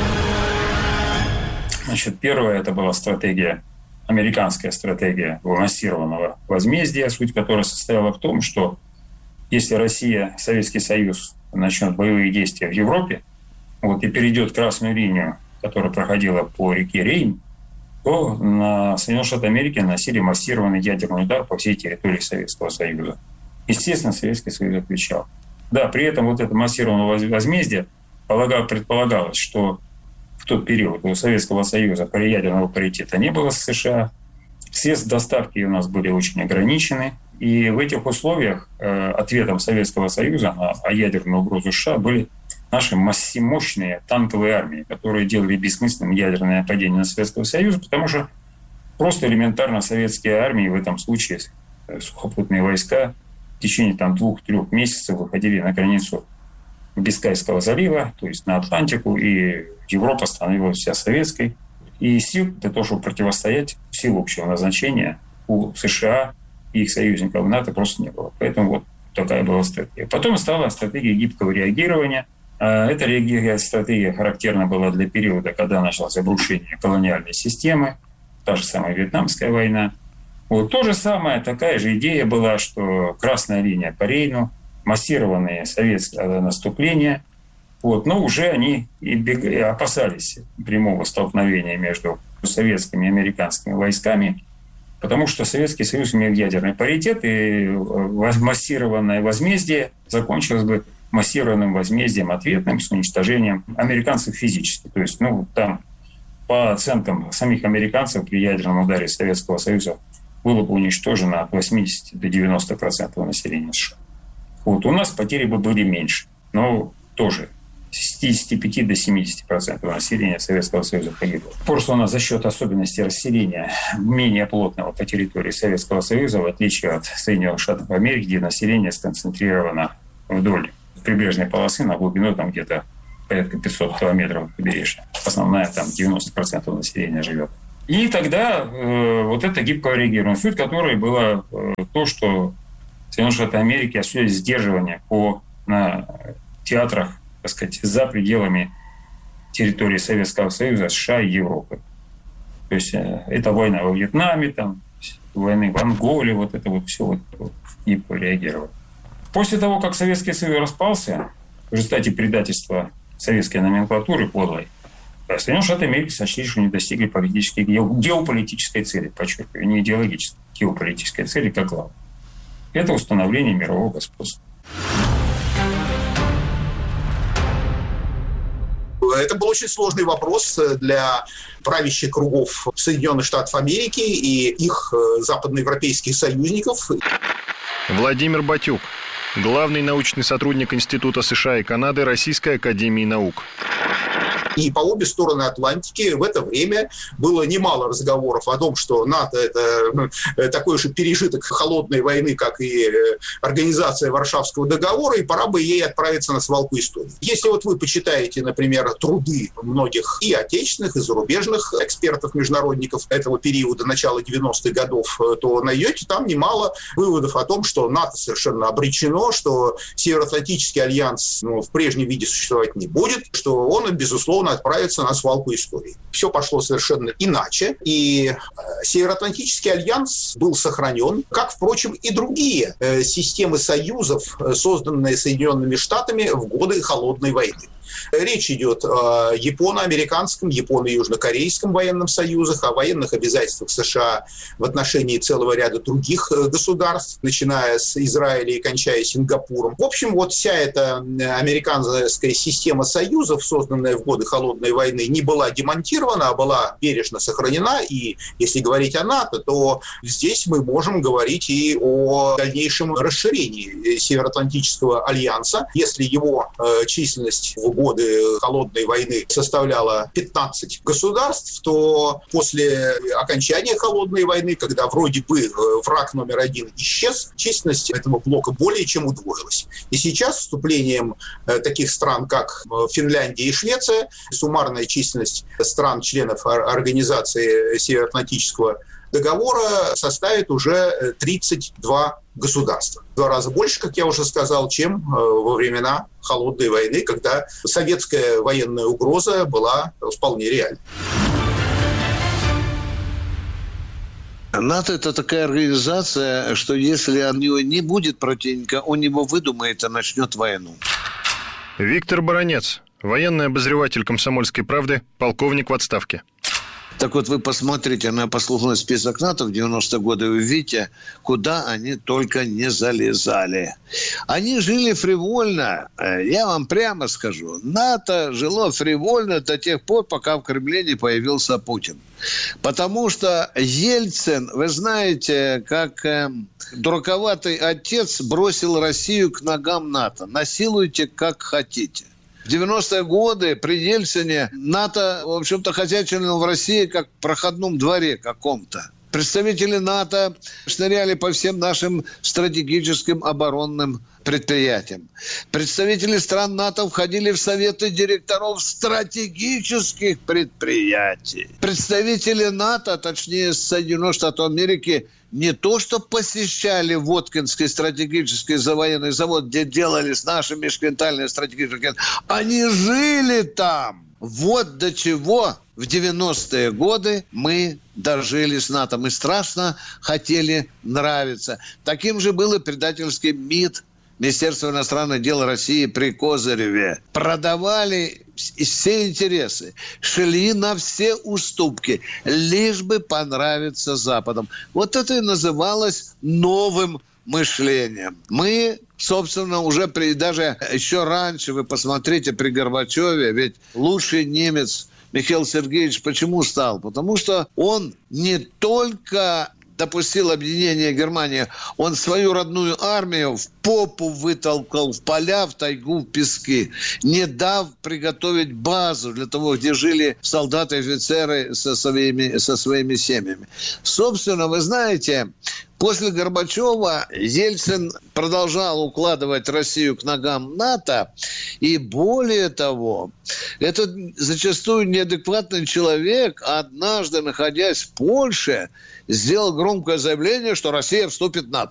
Значит, первая это была стратегия, американская стратегия массированного возмездия, суть которой состояла в том, что если Россия, Советский Союз начнет боевые действия в Европе, вот, и перейдет красную линию, которая проходила по реке Рейн, то на Соединенные Штаты Америки наносили массированный ядерный удар по всей территории Советского Союза. Естественно, Советский Союз отвечал. Да, при этом вот это массированное возмездие предполагалось, что в тот период у Советского Союза ядерного паритета не было с США, средства доставки у нас были очень ограничены, и в этих условиях э, ответом Советского Союза на ядерную угрозу США были наши мощные танковые армии, которые делали бессмысленным ядерное нападение на Советский Союз, потому что просто элементарно советские армии, в этом случае сухопутные войска, в течение там, двух-трех месяцев выходили на границу Бискайского залива, то есть на Атлантику, и Европа становилась вся советской. И сил для того, чтобы противостоять, сил общего назначения у США и их союзников НАТО просто не было. Поэтому вот такая была стратегия. Потом стала стратегия гибкого реагирования, Эта стратегия характерна была для периода, когда началось обрушение колониальной системы, та же самая Вьетнамская война. Вот то же самое, такая же идея была, что красная линия по Рейну, массированные советские наступления, вот, но уже они и бег... и опасались прямого столкновения между советскими и американскими войсками, потому что Советский Союз имел ядерный паритет, и массированное возмездие закончилось бы массированным возмездием ответным с уничтожением американцев физически. То есть, ну, там, по оценкам самих американцев, при ядерном ударе Советского Союза было бы уничтожено от восьмидесяти до девяноста процентов населения США. Вот, у нас потери бы были меньше, но тоже с шестидесяти пяти до семидесяти процентов населения Советского Союза погибло. Просто у нас за счет особенностей расселения менее плотного по территории Советского Союза, в отличие от Соединенных Штатов Америки, где население сконцентрировано вдоль прибрежной полосы на глубину там где-то порядка пятьсот километров побережья. Основная там девяносто процентов населения живет. И тогда э, вот это гибкое реагирование, суть которой было э, то, что Соединенные Штаты Америки осуществляли сдерживание по, на театрах, так сказать, за пределами территории Советского Союза, США и Европы. То есть э, это война во Вьетнаме, там, войны в Анголе, вот это вот все вот, вот, гибкое реагирование. После того, как Советский Союз распался, в результате предательства советской номенклатуры подлой, Соединенные Штаты Америки сочли, что не достигли политической, геополитической цели, подчеркиваю, не идеологической, геополитической цели как главное. Это установление мирового господства. Это был очень сложный вопрос для правящих кругов Соединенных Штатов Америки и их западноевропейских союзников. Владимир Батюк, главный научный сотрудник Института США и Канады Российской академии наук. И по обе стороны Атлантики в это время было немало разговоров о том, что НАТО – это такой же пережиток холодной войны, как и организация Варшавского договора, и пора бы ей отправиться на свалку истории. Если вот вы почитаете, например, труды многих и отечественных, и зарубежных экспертов-международников этого периода, начала девяностых годов, то найдете там немало выводов о том, что НАТО совершенно обречено, что Североатлантический альянс ну, в прежнем виде существовать не будет, что он, безусловно, отправиться на свалку истории. Все пошло совершенно иначе, и Североатлантический альянс был сохранен, как, впрочем, и другие системы союзов, созданные Соединенными Штатами в годы Холодной войны. Речь идет о японо-американском, японо-южнокорейском военном союзах, о военных обязательствах США в отношении целого ряда других государств, начиная с Израиля и кончая Сингапуром. В общем, вот вся эта американская система союзов, созданная в годы Холодной войны, не была демонтирована, а была бережно сохранена. И если говорить о НАТО, то здесь мы можем говорить и о дальнейшем расширении Североатлантического альянса. Если его э, численность в годы Холодной войны составляла пятнадцать государств, то после окончания Холодной войны, когда вроде бы враг номер один исчез, численность этого блока более чем удвоилась. И сейчас вступлением таких стран, как Финляндия и Швеция, суммарная численность стран-членов Организации Североатлантического договора составит уже тридцать два государства. В два раза больше, как я уже сказал, чем во времена Холодной войны, когда советская военная угроза была вполне реальной. НАТО – это такая организация, что если у него не будет противника, он его выдумает и начнет войну. Виктор Баранец, военный обозреватель «Комсомольской правды», полковник в отставке. Так вот, вы посмотрите на послужной список НАТО в девяностые годы, вы видите, куда они только не залезали. Они жили фривольно. Я вам прямо скажу. НАТО жило фривольно до тех пор, пока в Кремле не появился Путин. Потому что Ельцин, вы знаете, как э, дураковатый отец бросил Россию к ногам НАТО. Насилуйте, как хотите. В девяностые годы при Ельцине НАТО, в общем-то, хозяйничало в России как в проходном дворе каком-то. Представители НАТО шныряли по всем нашим стратегическим оборонным предприятиям. Представители стран НАТО входили в советы директоров стратегических предприятий. Представители НАТО, точнее Соединенных Штатов Америки, не то что посещали Воткинский стратегический военный завод, где делались наши межконтинентальные стратегические, они жили там. Вот до чего в девяностые годы мы дожили с НАТО. Мы страшно хотели нравиться. Таким же был и предательский МИД, Министерство иностранных дел России при Козыреве. Продавали все интересы, шли на все уступки, лишь бы понравиться Западом. Вот это и называлось новым мышлением. Мы, собственно, уже при, даже еще раньше, вы посмотрите, при Горбачеве, ведь лучший немец Михаил Сергеевич почему стал? Потому что он не только допустил объединение Германии, он свою родную армию в попу вытолкал в поля, в тайгу, в пески, не дав приготовить базу для того, где жили солдаты и офицеры со своими, со своими семьями. Собственно, вы знаете, после Горбачева Ельцин продолжал укладывать Россию к ногам НАТО, и более того, этот зачастую неадекватный человек, однажды, находясь в Польше, сделал громкое заявление, что Россия вступит в НАТО.